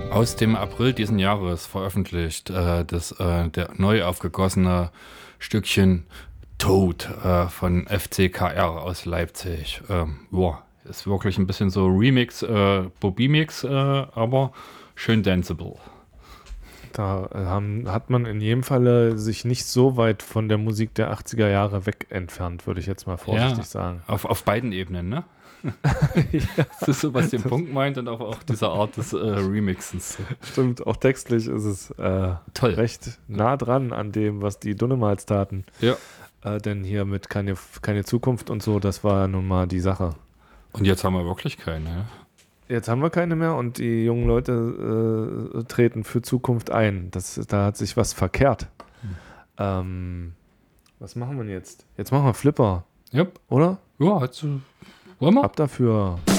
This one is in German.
Aus dem April diesen Jahres veröffentlicht der neu aufgegossene Stückchen Tod von FCKR aus Leipzig. Ist wirklich ein bisschen so Remix, Bobimix, aber schön danceable. Da hat man in jedem Falle sich nicht so weit von der Musik der 80er Jahre weg entfernt, würde ich jetzt mal vorsichtig sagen. Auf beiden Ebenen, ne? Ja, Das ist so, was den Punkt meint und auch diese Art des Remixens. stimmt, auch textlich ist es Toll. recht nah dran an dem, was die Dunnemals taten. Ja. Denn hier mit keine Zukunft und so, das war nun mal die Sache. Und jetzt haben wir wirklich keine, ja? Jetzt haben wir keine mehr und die jungen Leute treten für Zukunft ein. Da hat sich was verkehrt. Was machen wir jetzt? Jetzt machen wir Flipper, Yep. oder? Ja, wollen wir? Ab dafür.